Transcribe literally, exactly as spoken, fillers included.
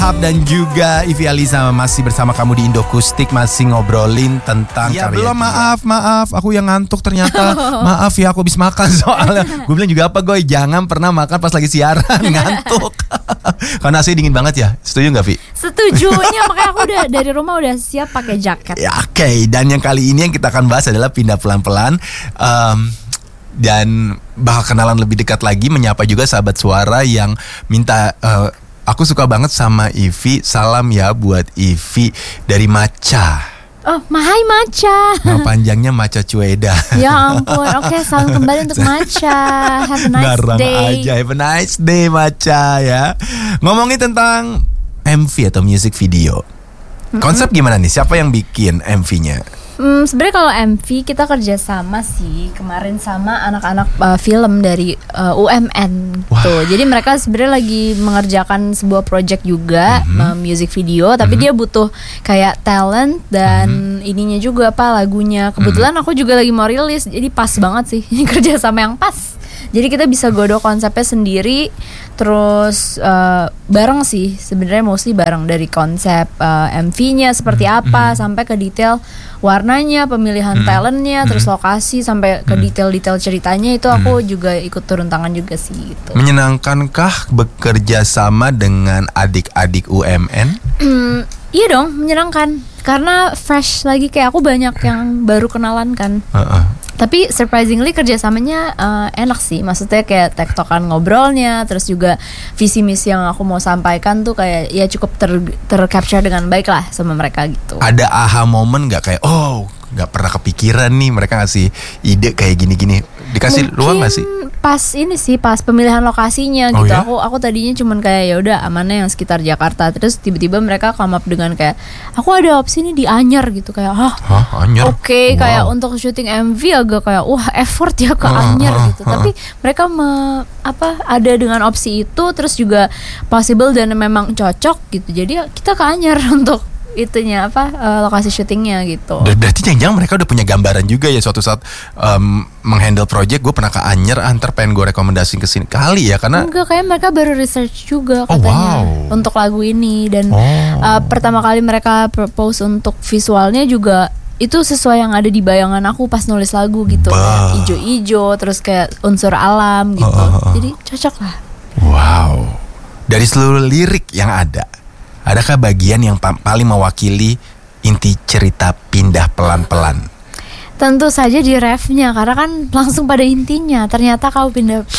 Hap dan juga Ivi Aliza masih bersama kamu di Indokustik, masih ngobrolin tentang ya, karya belum dia. maaf, maaf, aku yang ngantuk ternyata. Maaf ya, aku habis makan soalnya. Gue bilang juga apa Goy, jangan pernah makan pas lagi siaran, ngantuk. Karena nasi dingin banget ya, setuju gak Vi? Setujunya, makanya aku udah dari rumah udah siap pakai jaket. Ya, Oke, okay. Dan yang kali ini yang kita akan bahas adalah pindah pelan-pelan. um, Dan bakal kenalan lebih dekat lagi, menyapa juga sahabat suara yang minta uh, aku suka banget sama Ivi. Salam ya buat Ivi dari Maca. Oh, hai Maca. Nama panjangnya Maca Cueda. Ya ampun, oke, salam kembali untuk Maca. Have a nice Garang day. aja, have a nice day Maca ya. Ngomongin tentang M V atau music video. Konsep gimana nih? Siapa yang bikin M V-nya? Hmm, sebenarnya kalau M V kita kerja sama sih kemarin sama anak-anak uh, film dari uh, U M N gitu. Jadi mereka sebenarnya lagi mengerjakan sebuah project juga, Mm-hmm. uh, music video, tapi Mm-hmm. dia butuh kayak talent dan Mm-hmm. ininya juga apa lagunya. Kebetulan aku juga lagi mau rilis, jadi pas banget sih. Ini kerja sama yang pas. Jadi kita bisa godok konsepnya sendiri, terus uh, bareng sih sebenarnya, mostly bareng dari konsep uh, M V-nya seperti apa, sampai ke detail warnanya, pemilihan talentnya, terus lokasi sampai ke detail-detail ceritanya itu aku juga ikut turun tangan juga sih gitu. Menyenangkankah bekerja sama dengan adik-adik U M N? Hmm, iya dong, menyenangkan karena fresh lagi, kayak aku banyak yang baru kenalan kan. Uh-uh. Tapi surprisingly kerjasamanya uh, enak sih. Maksudnya kayak tektokan ngobrolnya, terus juga visi misi yang aku mau sampaikan tuh kayak ya cukup ter tercapture dengan baik lah sama mereka gitu. Ada aha moment gak kayak oh gak pernah kepikiran nih mereka ngasih ide kayak gini-gini? Dikasih Mungkin ruang gak sih? Pas ini sih pas pemilihan lokasinya Oh gitu. ya? Aku aku tadinya cuman kayak ya udah amannya yang sekitar Jakarta. Terus tiba-tiba mereka come up dengan kayak aku ada opsi nih di Anyer gitu, kayak hah. Hah, Anyer? Oke, okay, Wow. kayak untuk syuting M V agak kayak wah effort ya ke Uh, Anyer uh, gitu. uh. Tapi mereka me, apa ada dengan opsi itu, terus juga possible dan memang cocok gitu. Jadi ya kita ke Anyer untuk itunya apa uh, lokasi syutingnya gitu. Ber- Berarti jangan-jangan mereka udah punya gambaran juga ya suatu saat um, menghandle project. Gue pernah ke Anyer, antar pengen gue rekomendasiin ke sini kali ya karena Enggak, kayak mereka baru research juga Oh, katanya wow. untuk lagu ini dan Oh. uh, pertama kali mereka propose untuk visualnya juga itu sesuai yang ada di bayangan aku pas nulis lagu gitu, Bah. kayak ijo-ijo terus kayak unsur alam gitu. Oh, oh, oh. Jadi cocok lah. wow. Dari seluruh lirik yang ada, adakah bagian yang pa- paling mewakili inti cerita pindah pelan-pelan? Tentu saja di refnya, karena kan langsung pada intinya ternyata kau pindah